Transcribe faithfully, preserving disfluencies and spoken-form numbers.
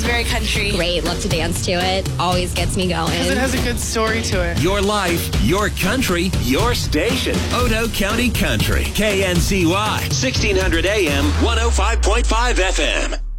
is very country. Great. Love to dance to it. Always gets me going. Because it has a good story to it. Your life, your country, your station. Odo County Country. K N C Y. sixteen hundred A M, one oh five point five F M.